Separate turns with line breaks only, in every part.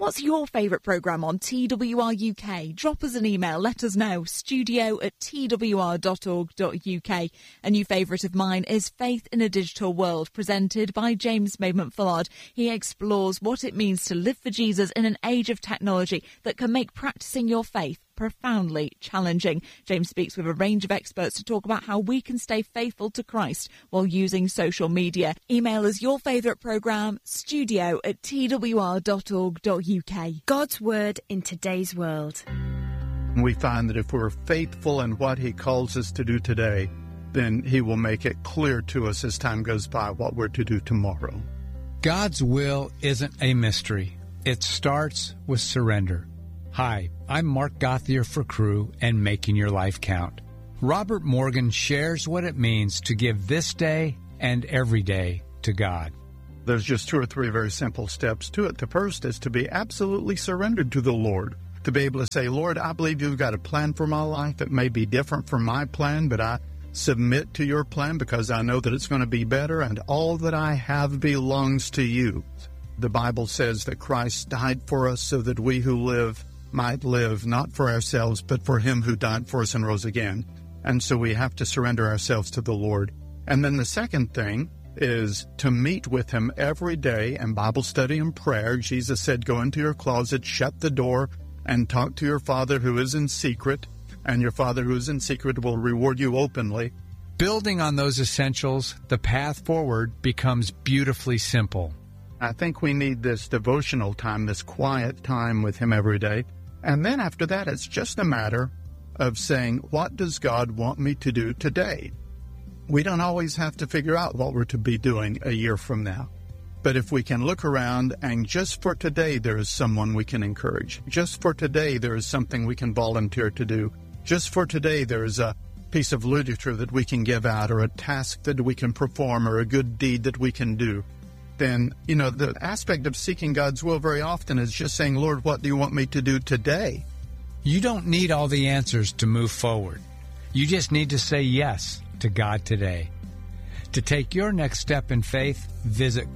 What's your favourite programme on TWR UK? Drop us an email, let us know, studio@twr.org.uk. A new favourite of mine is Faith in a Digital World, presented by James Maidment-Fullard. He explores what it means to live for Jesus in an age of technology that can make practising your faith profoundly challenging. James speaks with a range of experts to talk about how we can stay faithful to Christ while using social media. Email us your favourite programme, studio@twr.org.uk.
God's Word in today's world.
We find that if we're faithful in what He calls us to do today, then He will make it clear to us as time goes by what we're to do tomorrow.
God's will isn't a mystery. It starts with surrender. Hi, I'm Mark Gauthier for Cru and Making Your Life Count. Robert Morgan shares what it means to give this day and every day to God.
There's just 2 or 3 very simple steps to it. The first is to be absolutely surrendered to the Lord, to be able to say, Lord, I believe you've got a plan for my life. It may be different from my plan, but I submit to your plan because I know that it's going to be better, and all that I have belongs to you. The Bible says that Christ died for us so that we who live might live not for ourselves, but for Him who died for us and rose again. And so we have to surrender ourselves to the Lord. And then the second thing is to meet with Him every day in Bible study and prayer. Jesus said, go into your closet, shut the door, and talk to your Father who is in secret, and your Father who is in secret will reward you openly.
Building on those essentials, the path forward becomes beautifully simple.
I think we need this devotional time, this quiet time with Him every day. And then after that, it's just a matter of saying, what does God want me to do today? We don't always have to figure out what we're to be doing a year from now. But if we can look around and just for today, there is someone we can encourage. Just for today, there is something we can volunteer to do. Just for today, there is a piece of literature that we can give out, or a task that we can perform, or a good deed that we can do. Then, the aspect of seeking God's will very often is just saying, Lord, what do you want me to do today?
You don't need all the answers to move forward. You just need to say yes to God today. To take your next step in faith, visit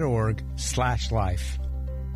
cru.org/life.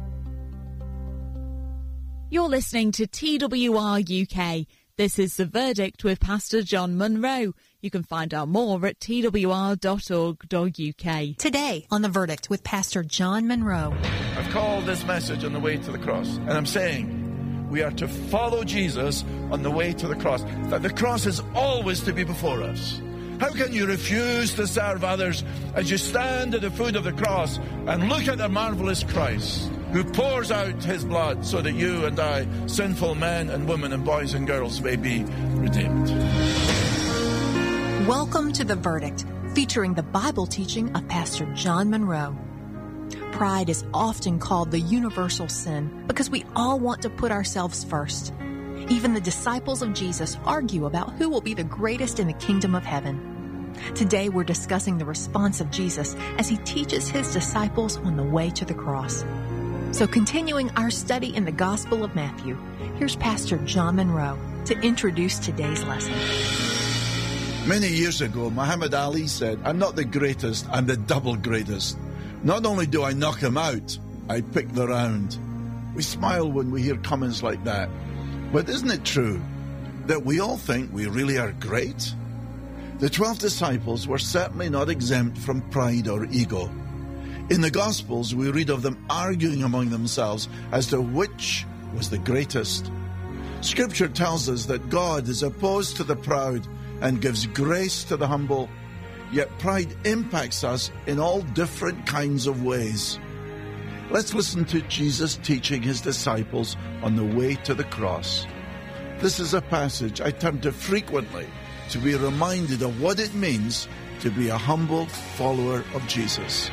You're listening to TWR UK. This is The Verdict with Pastor John Munro. You can find out more at twr.org.uk.
Today on The Verdict with Pastor John Munro.
I've called this message On the Way to the Cross, and I'm saying we are to follow Jesus on the way to the cross. That the cross is always to be before us. How can you refuse to serve others as you stand at the foot of the cross and look at the marvelous Christ who pours out His blood so that you and I, sinful men and women and boys and girls, may be redeemed?
Welcome to The Verdict, featuring the Bible teaching of Pastor John Munro. Pride is often called the universal sin because we all want to put ourselves first. Even the disciples of Jesus argue about who will be the greatest in the kingdom of heaven. Today we're discussing the response of Jesus as He teaches His disciples on the way to the cross. So continuing our study in the Gospel of Matthew, here's Pastor John Munro to introduce today's lesson.
Many years ago, Muhammad Ali said, I'm not the greatest, I'm the double greatest. Not only do I knock him out, I pick the round. We smile when we hear comments like that. But isn't it true that we all think we really are great? The 12 disciples were certainly not exempt from pride or ego. In the Gospels, we read of them arguing among themselves as to which was the greatest. Scripture tells us that God is opposed to the proud and gives grace to the humble. Yet pride impacts us in all different kinds of ways. Let's listen to Jesus teaching His disciples on the way to the cross. This is a passage I turn to frequently to be reminded of what it means to be a humble follower of Jesus.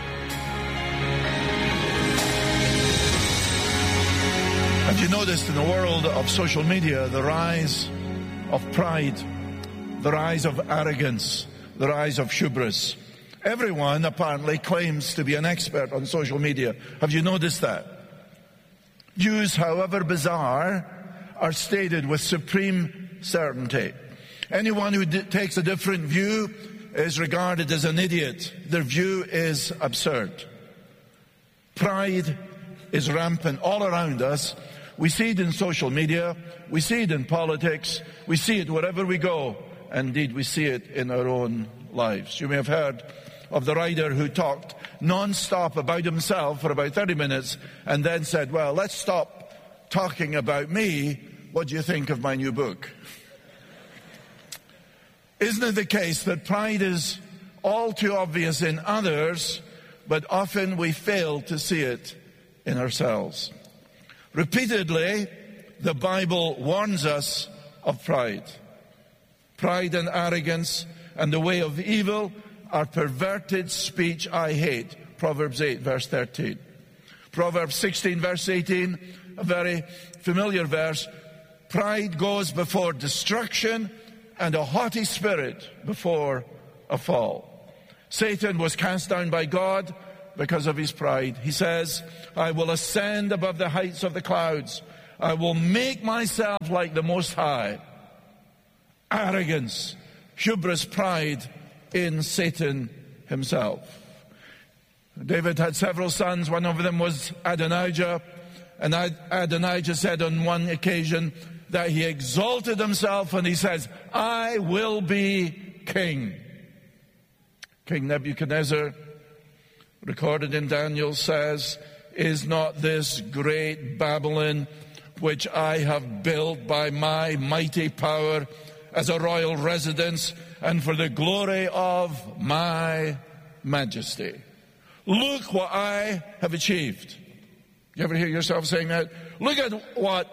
Have you noticed in the world of social media the rise of pride, the rise of arrogance, the rise of hubris? Everyone apparently claims to be an expert on social media. Have you noticed that? Views, however bizarre, are stated with supreme certainty. Anyone who takes a different view is regarded as an idiot. Their view is absurd. Pride is rampant all around us. We see it in social media. We see it in politics. We see it wherever we go. Indeed, we see it in our own lives. You may have heard of the writer who talked non-stop about himself for about 30 minutes and then said, well, let's stop talking about me. What do you think of my new book? Isn't it the case that pride is all too obvious in others, but often we fail to see it in ourselves? Repeatedly, the Bible warns us of pride. Pride and arrogance and the way of evil are perverted speech I hate. Proverbs 8, verse 13. Proverbs 16, verse 18, a very familiar verse. Pride goes before destruction, and a haughty spirit before a fall. Satan was cast down by God because of his pride. He says, I will ascend above the heights of the clouds. I will make myself like the Most High. Arrogance, hubris, pride in Satan himself. David had several sons. One of them was Adonijah. And Adonijah said on one occasion that he exalted himself and he says, I will be king. King Nebuchadnezzar, recorded in Daniel, says, is not this great Babylon which I have built by my mighty power as a royal residence and for the glory of my majesty? Look what I have achieved. You ever hear yourself saying that? Look at what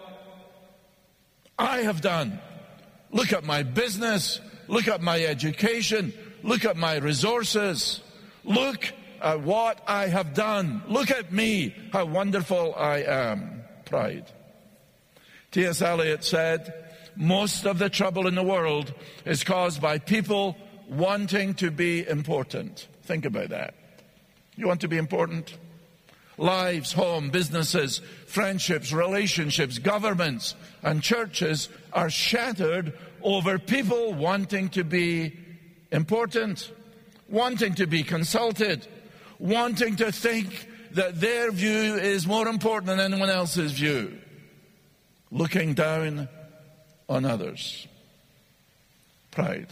I have done. Look at my business. Look at my education. Look at my resources. Look at what I have done. Look at me, how wonderful I am. Pride. T.S. Eliot said, most of the trouble in the world is caused by people wanting to be important. Think about that. You want to be important? Lives, home, businesses, friendships, relationships, governments, and churches are shattered over people wanting to be important, wanting to be consulted, wanting to think that their view is more important than anyone else's view, looking down on others. Pride.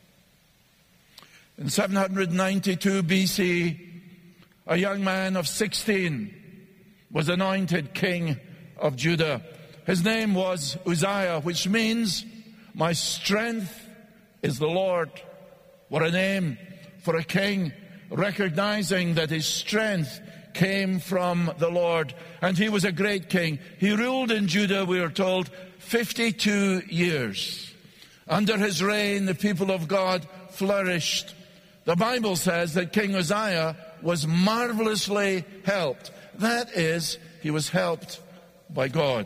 In 792 BC, a young man of 16 was anointed king of Judah. His name was Uzziah, which means, my strength is the Lord. What a name for a king, recognizing that his strength came from the Lord. And he was a great king. He ruled in Judah, we are told, 52 years. Under his reign, the people of God flourished. The Bible says that King Uzziah was marvelously helped. That is, he was helped by God.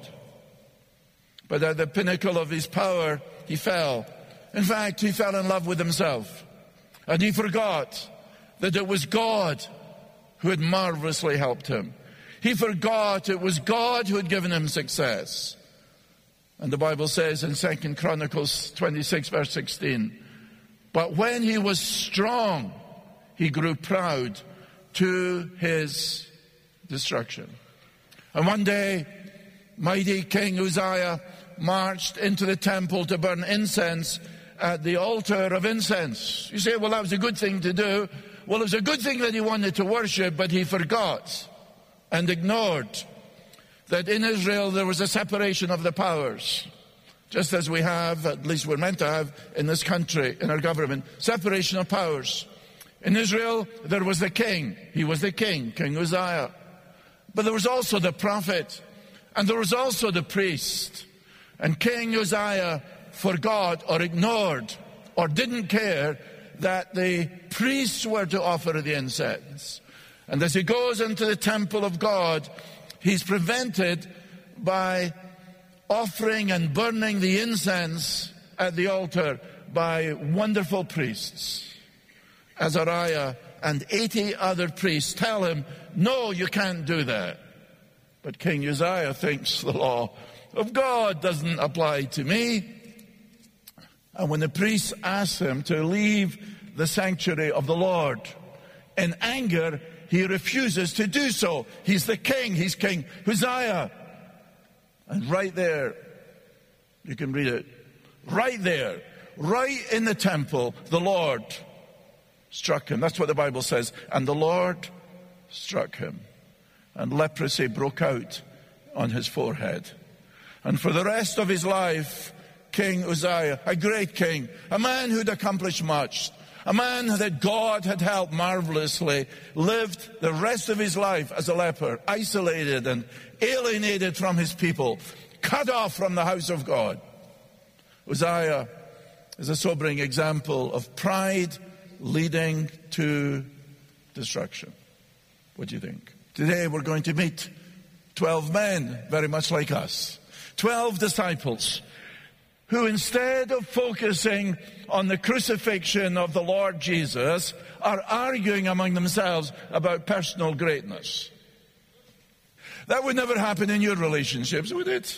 But at the pinnacle of his power, he fell. In fact, he fell in love with himself. And he forgot that it was God who had marvelously helped him. He forgot it was God who had given him success. And the Bible says in 2 Chronicles 26, verse 16, but when he was strong, he grew proud to his destruction. And one day, mighty King Uzziah marched into the temple to burn incense at the altar of incense. You say, well, that was a good thing to do. Well, it was a good thing that he wanted to worship, but he forgot and ignored that in Israel there was a separation of the powers. Just as we have, at least we're meant to have in this country, in our government, separation of powers. In Israel, there was the king. He was the king, King Uzziah. But there was also the prophet, and there was also the priest. And King Uzziah forgot or ignored or didn't care that the priests were to offer the incense. And as he goes into the temple of God, he's prevented by offering and burning the incense at the altar by wonderful priests. Azariah and 80 other priests tell him, no, you can't do that. But King Uzziah thinks the law of God doesn't apply to me. And when the priests ask him to leave the sanctuary of the Lord, in anger, he refuses to do so. He's the king. He's King Uzziah. And right there, you can read it, right there, right in the temple, the Lord struck him. That's what the Bible says. And the Lord struck him. And leprosy broke out on his forehead. And for the rest of his life, King Uzziah, a great king, a man who'd accomplished much, a man that God had helped marvelously, lived the rest of his life as a leper, isolated and alienated from his people, cut off from the house of God. Uzziah is a sobering example of pride leading to destruction. What do you think? Today we're going to meet 12 men very much like us. 12 disciples who, instead of focusing on the crucifixion of the Lord Jesus, are arguing among themselves about personal greatness. That would never happen in your relationships, would it?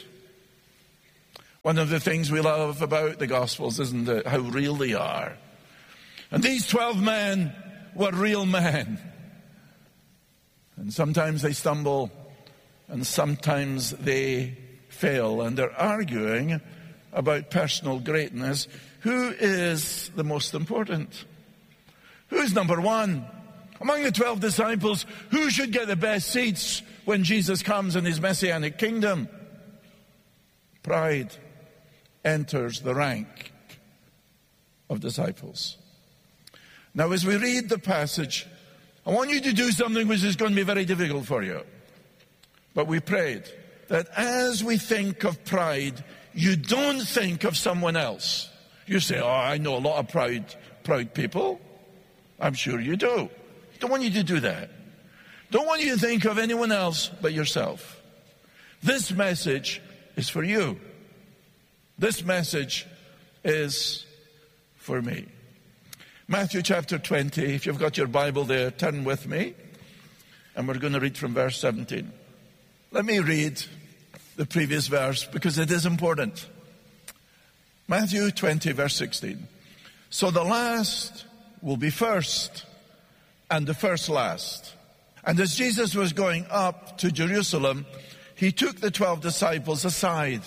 One of the things we love about the Gospels, isn't it, how real they are. And these 12 men were real men. And sometimes they stumble, and sometimes they fail, and they're arguing about personal greatness. Who is the most important? Who's number one? Among the 12 disciples, who should get the best seats when Jesus comes in his messianic kingdom? Pride enters the rank of disciples. Now, as we read the passage, I want you to do something which is going to be very difficult for you. But we prayed that as we think of pride, you don't think of someone else. You say, oh, I know a lot of proud people. I'm sure you do. Don't want you to do that. Don't want you to think of anyone else but yourself. This message is for you. This message is for me. Matthew chapter 20, if you've got your Bible there, turn with me. And we're going to read from verse 17. Let me read the previous verse because it is important. Matthew 20, verse 16. So the last will be first, and the first last. And as Jesus was going up to Jerusalem, he took the 12 disciples aside.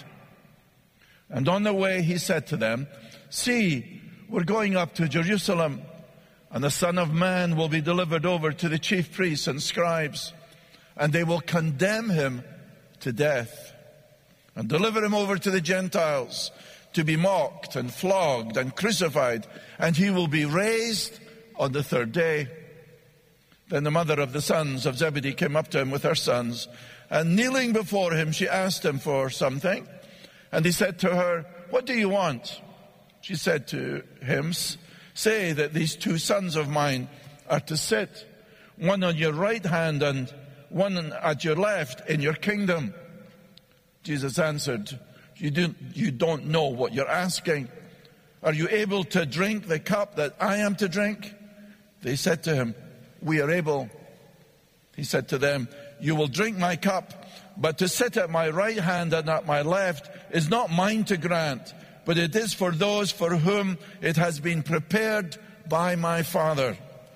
And on the way he said to them, see, we're going up to Jerusalem, and the Son of Man will be delivered over to the chief priests and scribes, and they will condemn him to death and deliver him over to the Gentiles to be mocked and flogged and crucified, and he will be raised on the third day. Then the mother of the sons of Zebedee came up to him with her sons, and kneeling before him, she asked him for something. And he said to her, what do you want? She said to him, say that these 2 sons of mine are to sit, one on your right hand and one at your left in your kingdom. Jesus answered, you don't know what you're asking. Are you able to drink the cup that I am to drink? They said to him, we are able. He said to them, you will drink my cup, but to sit at my right hand and at my left is not mine to grant, but it is for those for whom it has been prepared by my Father.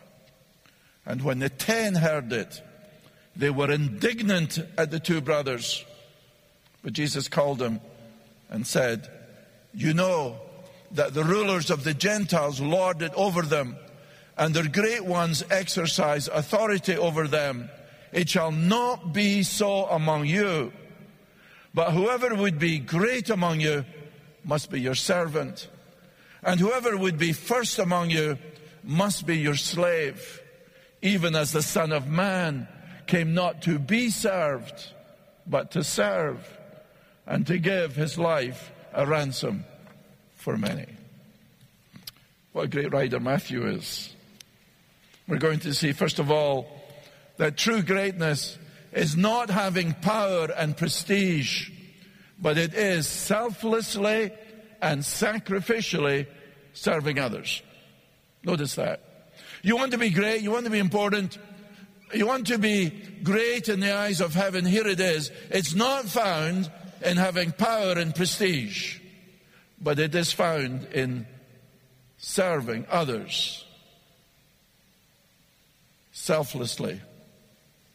And when the 10 heard it, they were indignant at the 2 brothers. But Jesus called them and said, you know that the rulers of the Gentiles lord it over them, and their great ones exercise authority over them. It shall not be so among you, but whoever would be great among you must be your servant, and whoever would be first among you must be your slave, even as the Son of Man came not to be served, but to serve, and to give his life a ransom for many. What a great writer Matthew is. We're going to see, first of all, that true greatness is not having power and prestige, but it is selflessly and sacrificially serving others. Notice that. You want to be great, you want to be important, you want to be great in the eyes of heaven. Here it is. It's not found in having power and prestige, but it is found in serving others selflessly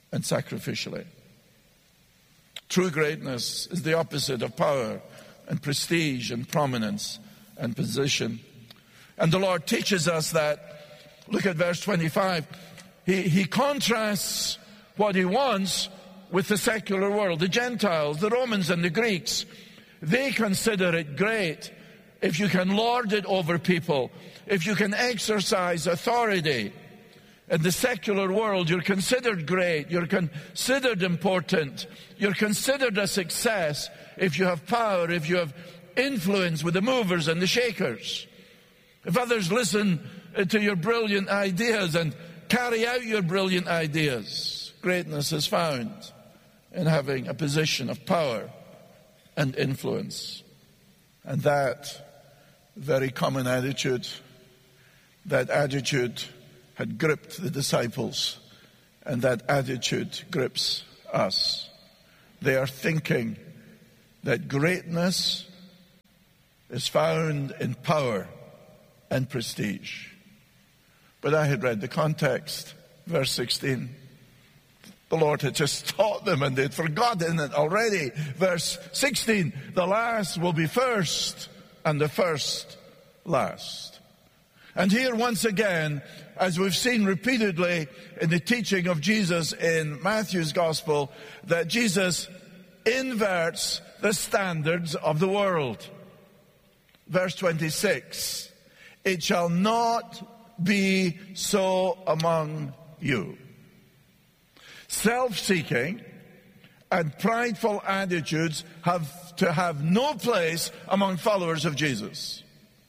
and sacrificially. True greatness is the opposite of power and prestige and prominence and position. And the Lord teaches us that. Look at verse 25. He contrasts what he wants with the secular world. The Gentiles, the Romans and the Greeks, they consider it great if you can lord it over people, if you can exercise authority. In the secular world, you're considered great, you're considered important, you're considered a success if you have power, if you have influence with the movers and the shakers. If others listen to your brilliant ideas and carry out your brilliant ideas, greatness is found in having a position of power and influence. And that very common attitude, that attitude had gripped the disciples, and that attitude grips us. They are thinking that greatness is found in power and prestige. But I had read the context, verse 16. The Lord had just taught them and they'd forgotten it already. Verse 16, the last will be first and the first last. And here once again, as we've seen repeatedly in the teaching of Jesus in Matthew's Gospel, that Jesus inverts the standards of the world. Verse 26, it shall not be so among you. Self-seeking and prideful attitudes have to have no place among followers of Jesus.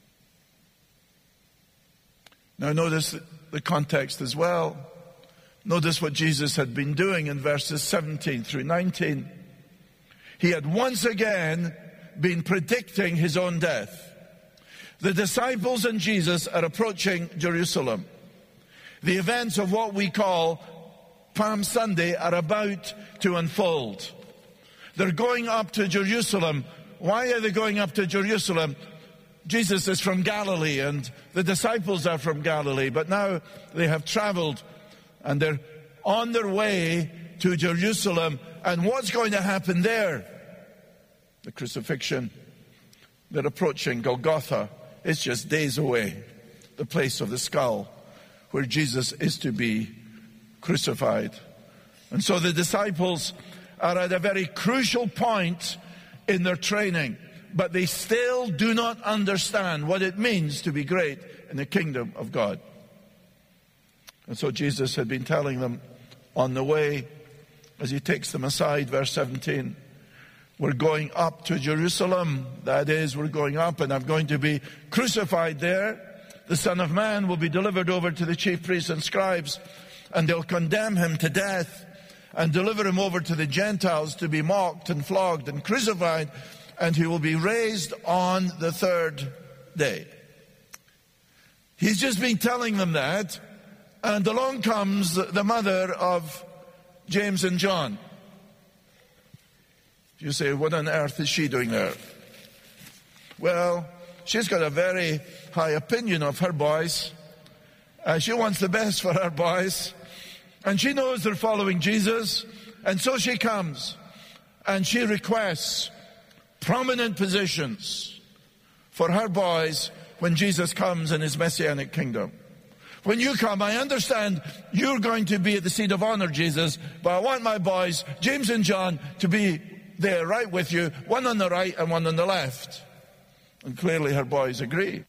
Now notice the context as well. Notice what Jesus had been doing in verses 17 through 19. He had once again been predicting his own death. The disciples and Jesus are approaching Jerusalem. The events of what we call Palm Sunday are about to unfold. They're going up to Jerusalem. Why are they going up to Jerusalem? Jesus is from Galilee and the disciples are from Galilee, but now they have traveled and they're on their way to Jerusalem. And what's going to happen there? The crucifixion. They're approaching Golgotha. It's just days away, the place of the skull where Jesus is to be crucified. And so the disciples are at a very crucial point in their training, but they still do not understand what it means to be great in the kingdom of God. And so Jesus had been telling them on the way, as he takes them aside, verse 17, we're going up to Jerusalem. That is, we're going up and I'm going to be crucified there. The Son of Man will be delivered over to the chief priests and scribes, and they'll condemn him to death and deliver him over to the Gentiles to be mocked and flogged and crucified, and he will be raised on the third day. He's just been telling them that, and along comes the mother of James and John. You say, what on earth is she doing there? Well, she's got a very high opinion of her boys. She wants the best for her boys. And she knows they're following Jesus. And so she comes and she requests prominent positions for her boys when Jesus comes in his messianic kingdom. When you come, I understand you're going to be at the seat of honor, Jesus, but I want my boys, James and John, to be there right with you, one on the right and one on the left. And clearly her boys agree.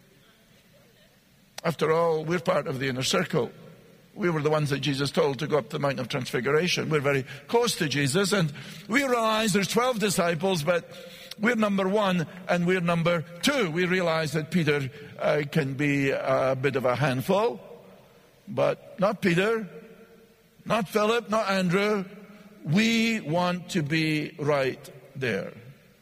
After all, we're part of the inner circle. We were the ones that Jesus told to go up the Mount of Transfiguration. We're very close to Jesus, and we realize there's 12 disciples, but we're number 1 and we're number 2. We realize that Peter can be a bit of a handful, but not Peter, not Philip, not Andrew. We want to be right there.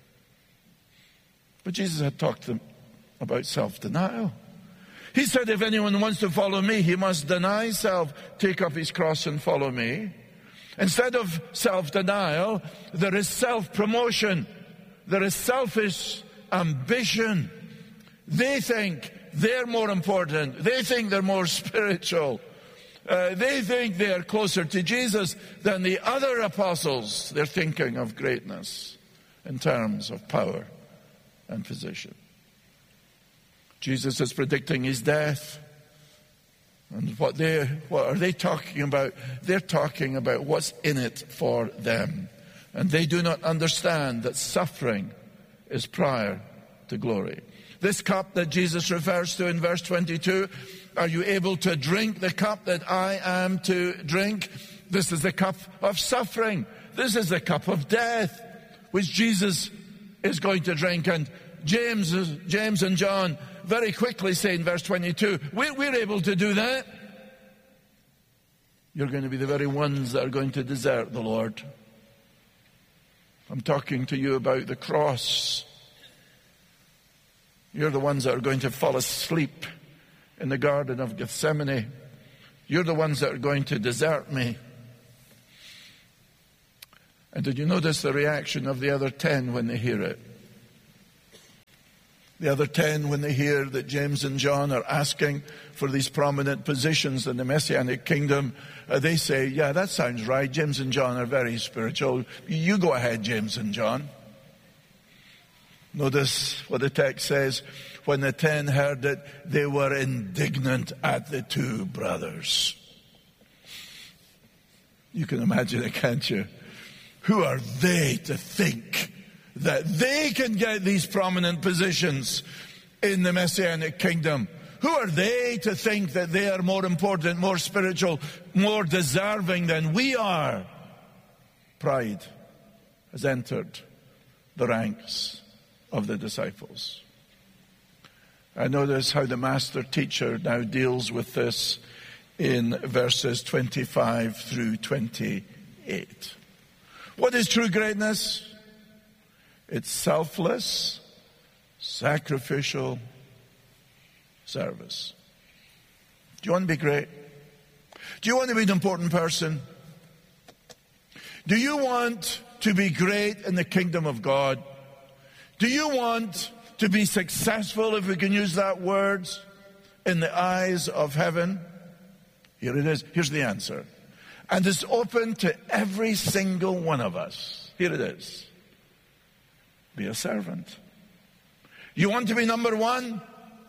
But Jesus had talked to them about self-denial. He said, if anyone wants to follow me, he must deny self, take up his cross and follow me. Instead of self-denial, there is self-promotion. There is selfish ambition. They think they're more important. They think they're more spiritual. They think they are closer to Jesus than the other apostles. They're thinking of greatness in terms of power and position. Jesus is predicting his death. And what are they talking about? They're talking about what's in it for them. And they do not understand that suffering is prior to glory. This cup that Jesus refers to in verse 22, are you able to drink the cup that I am to drink? This is the cup of suffering. This is the cup of death, which Jesus is going to drink. And James and John very quickly say in verse 22, we're able to do that. You're going to be the very ones that are going to desert the Lord. I'm talking to you about the cross. You're the ones that are going to fall asleep in the Garden of Gethsemane. You're the ones that are going to desert me. And did you notice the reaction of the other 10 when they hear it? The other 10, when they hear that James and John are asking for these prominent positions in the Messianic kingdom, they say, yeah, that sounds right. James and John are very spiritual. You go ahead, James and John. Notice what the text says. When the 10 heard it, they were indignant at the two brothers. You can imagine it, can't you? Who are they to think that they can get these prominent positions in the Messianic kingdom? Who are they to think that they are more important, more spiritual, more deserving than we are? Pride has entered the ranks of the disciples. I notice how the master teacher now deals with this in verses 25 through 28. What is true greatness? It's selfless, sacrificial service. Do you want to be great? Do you want to be an important person? Do you want to be great in the kingdom of God? Do you want to be successful, if we can use that word, in the eyes of heaven? Here it is. Here's the answer. And it's open to every single one of us. Here it is. Be a servant. You want to be number one?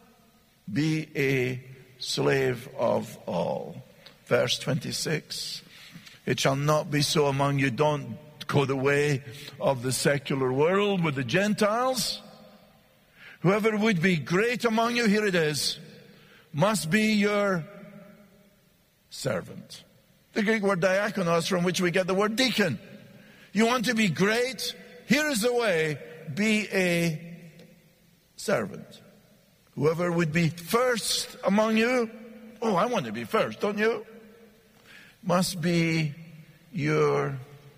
Be a slave of all. Verse 26. It shall not be so among you. Don't go the way of the secular world with the Gentiles. Whoever would be great among you, here it is, must be your servant. The Greek word diakonos, from which we get the word deacon. You want to be great? Here is the way. Be a servant. Whoever would be first among you, oh, I want to be first, don't you? Must be your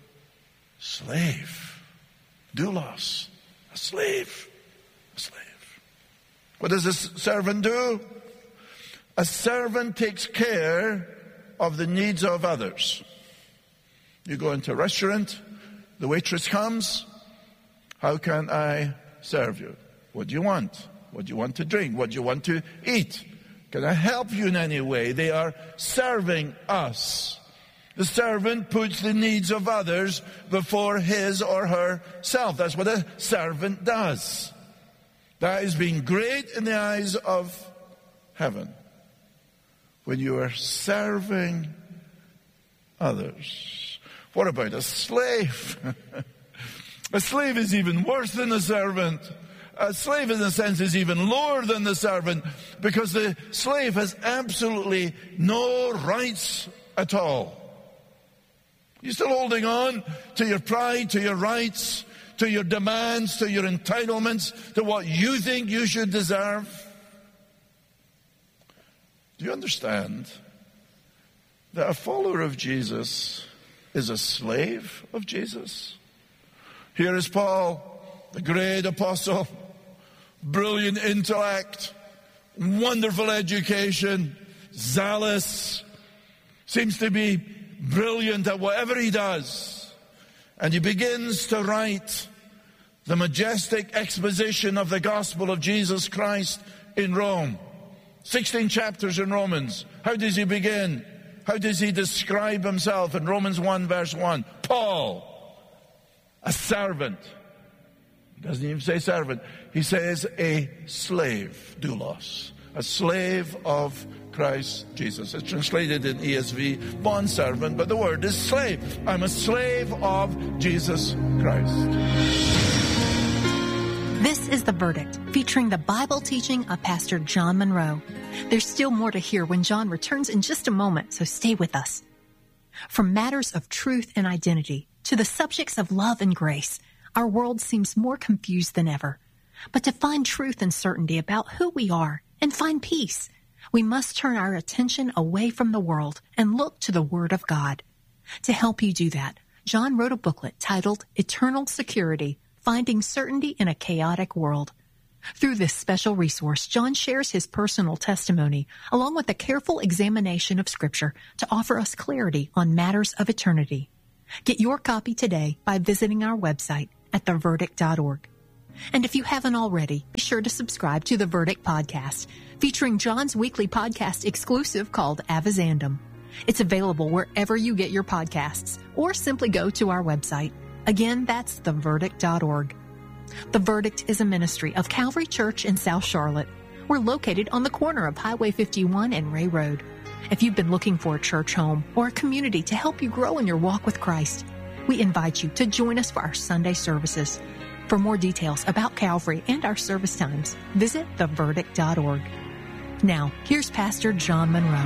slave. Doulos, a slave. A slave. What does a servant do? A servant takes care of the needs of others. You go into a restaurant, the waitress comes. How can I serve you? What do you want? What do you want to drink? What do you want to eat? Can I help you in any way? They are serving us. The servant puts the needs of others before his or herself. That's what a servant does. That is being great in the eyes of heaven. When you are serving others. What about a slave? A slave is even worse than a servant. A slave, in a sense, is even lower than the servant, because the slave has absolutely no rights at all. You're still holding on to your pride, to your rights, to your demands, to your entitlements, to what you think you should deserve. Do you understand that a follower of Jesus is a slave of Jesus? Here is Paul, the great apostle, brilliant intellect, wonderful education, zealous, seems to be brilliant at whatever he does. And he begins to write the majestic exposition of the gospel of Jesus Christ in Rome. 16 chapters in Romans. How does he begin? How does he describe himself in Romans 1 verse 1? Paul, a servant. He doesn't even say servant. He says a slave, doulos. A slave of Christ Jesus. It's translated in ESV, bondservant, but the word is slave. I'm a slave of Jesus Christ.
This is The Verdict, featuring the Bible teaching of Pastor John Monroe. There's still more to hear when John returns in just a moment, so stay with us. From matters of truth and identity to the subjects of love and grace, our world seems more confused than ever. But to find truth and certainty about who we are and find peace, we must turn our attention away from the world and look to the Word of God. To help you do that, John wrote a booklet titled Eternal Security, Finding Certainty in a Chaotic World. Through this special resource, John shares his personal testimony along with a careful examination of Scripture to offer us clarity on matters of eternity. Get your copy today by visiting our website at theverdict.org. And if you haven't already, be sure to subscribe to The Verdict Podcast, featuring John's weekly podcast exclusive called Avizandum. It's available wherever you get your podcasts, or simply go to our website. Again, that's theverdict.org. The Verdict is a ministry of Calvary Church in South Charlotte. We're located on the corner of Highway 51 and Ray Road. If you've been looking for a church home or a community to help you grow in your walk with Christ, we invite you to join us for our Sunday services. For more details about Calvary and our service times, visit theverdict.org. Now, here's Pastor John Monroe.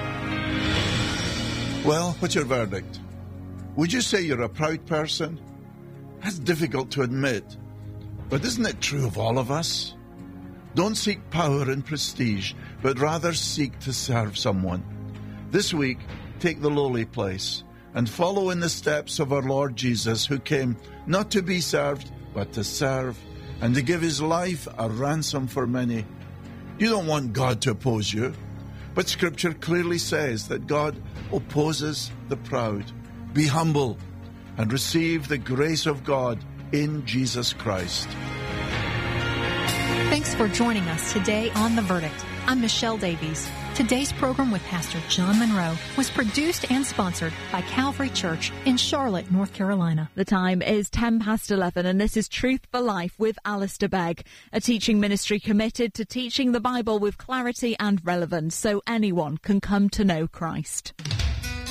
Well, what's your verdict? Would you say you're a proud person? That's difficult to admit. But isn't it true of all of us? Don't seek power and prestige, but rather seek to serve someone. This week, take the lowly place and follow in the steps of our Lord Jesus, who came not to be served, but to serve and to give his life a ransom for many. You don't want God to oppose you, but Scripture clearly says that God opposes the proud. Be humble and receive the grace of God in Jesus Christ.
Thanks for joining us today on The Verdict. I'm Michelle Davies. Today's program with Pastor John Monroe was produced and sponsored by Calvary Church in Charlotte, North Carolina.
The time is 11:10, and this is Truth for Life with Alistair Begg, a teaching ministry committed to teaching the Bible with clarity and relevance so anyone can come to know Christ.